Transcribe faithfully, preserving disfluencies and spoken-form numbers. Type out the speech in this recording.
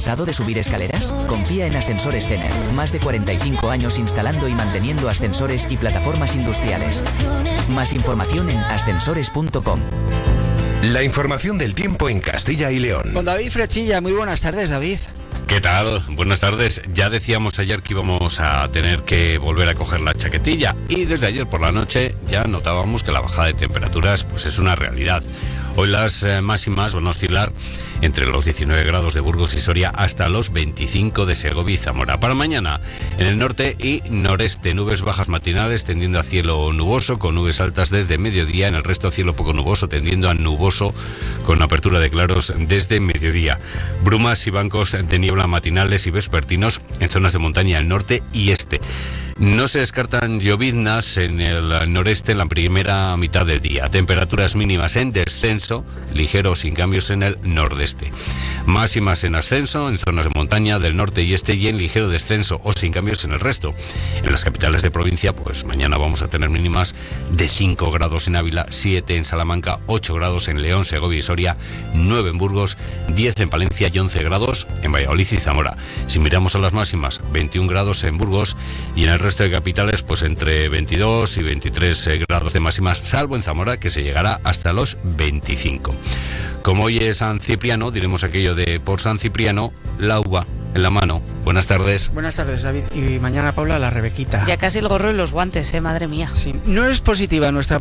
¿Cansado de subir escaleras? Confía en Ascensores Cener. Más de cuarenta y cinco años instalando y manteniendo ascensores y plataformas industriales. Más información en ascensores punto com. La información del tiempo en Castilla y León. Con David Frechilla. Muy buenas tardes, David. ¿Qué tal? Buenas tardes. Ya decíamos ayer que íbamos a tener que volver a coger la chaquetilla y desde ayer por la noche ya notábamos que la bajada de temperaturas pues es una realidad. Hoy las eh, máximas van a oscilar entre los diecinueve grados de Burgos y Soria hasta los veinticinco de Segovia y Zamora. Para mañana, en el norte y noreste, nubes bajas matinales tendiendo a cielo nuboso, con nubes altas desde mediodía. En el resto, cielo poco nuboso tendiendo a nuboso, con apertura de claros desde mediodía. Brumas y bancos de niebla matinales y vespertinos en zonas de montaña del norte y este. No se descartan lloviznas en el noreste en la primera mitad del día. Temperaturas mínimas en descenso, ligeros sin cambios en el nordeste. Máximas en ascenso en zonas de montaña del norte y este y en ligero descenso o sin cambios en el resto. En las capitales de provincia, pues mañana vamos a tener mínimas de cinco grados en Ávila, siete en Salamanca, ocho grados en León, Segovia y Soria, nueve en Burgos, diez en Palencia y once grados en Valladolid y Zamora. Si miramos a las máximas, veintiún grados en Burgos y en el resto de capitales pues entre veintidós y veintitrés grados de máximas, salvo en Zamora, que se llegará hasta los veinticinco. Como hoy es San Cipriano, diremos aquello de por San Cipriano, la uva en la mano. Buenas tardes. Buenas tardes, David. Y mañana, Paula, la Rebequita. Ya casi el gorro y los guantes, eh, madre mía. Sí. No es positiva nuestra